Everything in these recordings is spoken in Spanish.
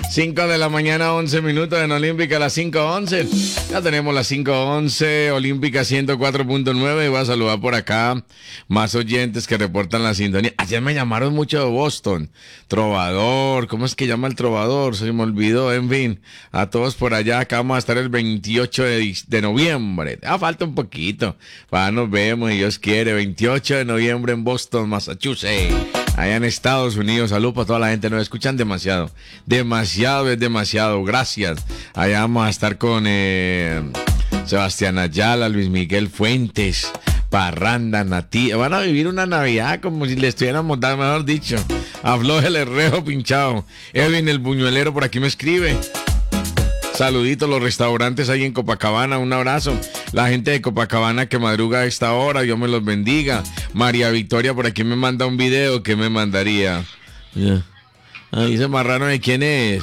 5 de la mañana, 11 minutos en Olímpica, las 5:11. Ya tenemos las 5:11, Olímpica 104.9. Y voy a saludar por acá más oyentes que reportan la sintonía. Ayer me llamaron mucho de Boston. Trovador, ¿cómo es que llama el trovador? Se me olvidó, en fin. A todos por allá, acá vamos a estar el 28 de noviembre. Falta un poquito. Nos vemos, y Dios quiere. 28 de noviembre en Boston, Massachusetts. Allá en Estados Unidos. Salud para toda la gente. Nos escuchan demasiado. Demasiado es demasiado. Gracias. Allá vamos a estar con Sebastián Ayala, Luis Miguel Fuentes, Parranda, Nati. Van a vivir una Navidad como si le estuviéramos dando, mejor dicho. Afloje el herrero pinchado. Edwin el Buñuelero por aquí me escribe. Saluditos los restaurantes ahí en Copacabana, un abrazo. La gente de Copacabana que madruga a esta hora, Dios me los bendiga. María Victoria por aquí me manda un video, ¿qué me mandaría? Ahí ese marrano, ¿de quién es?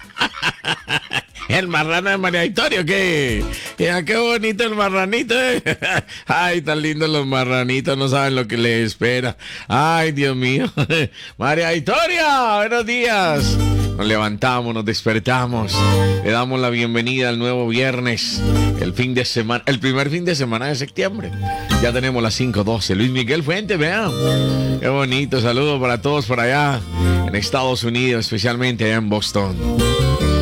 ¿El marrano de María Victoria o qué? Ya, qué bonito el marranito, ¿eh? Ay, tan lindos los marranitos, no saben lo que les espera. Ay, Dios mío. María Victoria, buenos días. Nos levantamos, nos despertamos, le damos la bienvenida al nuevo viernes, el fin de semana, el primer fin de semana de septiembre. Ya tenemos las 5:12. Luis Miguel Fuentes, vean. Qué bonito, saludos para todos por allá en Estados Unidos, especialmente allá en Boston.